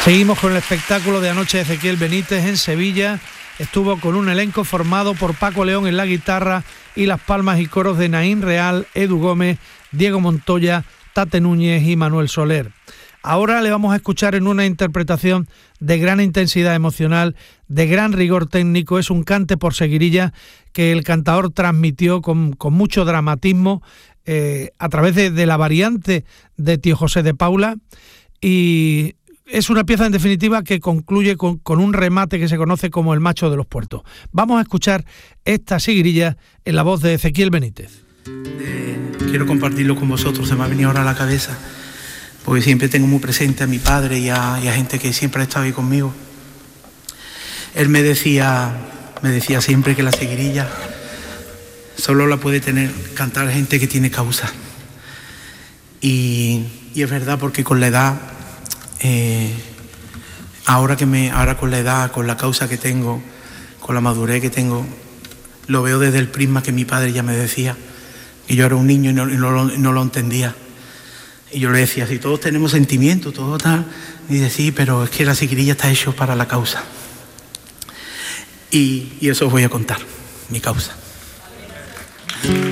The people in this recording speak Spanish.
Seguimos con el espectáculo de anoche de Ezequiel Benítez en Sevilla. Estuvo con un elenco formado por Paco León en la guitarra y las palmas y coros de Naín Real, Edu Gómez, Diego Montoya, Tate Núñez y Manuel Soler. Ahora le vamos a escuchar en una interpretación de gran intensidad emocional, de gran rigor técnico. Es un cante por seguirilla que el cantador transmitió con mucho dramatismo a través de la variante de Tío José de Paula, y es una pieza en definitiva que concluye con un remate que se conoce como el macho de los puertos. Vamos a escuchar esta seguirilla en la voz de Ezequiel Benítez. Quiero compartirlo con vosotros, se me ha venido ahora a la cabeza, porque siempre tengo muy presente a mi padre y a gente que siempre ha estado ahí conmigo. Él me decía siempre que la seguirilla solo la puede cantar gente que tiene causa. Y es verdad, porque con la edad, ahora con la edad, con la causa que tengo, con la madurez que tengo, lo veo desde el prisma que mi padre ya me decía, que yo era un niño y no lo entendía. Y yo le decía, si todos tenemos sentimientos, todo tal, y dice, sí, pero es que la seguirilla está hecho para la causa. Y eso os voy a contar, mi causa.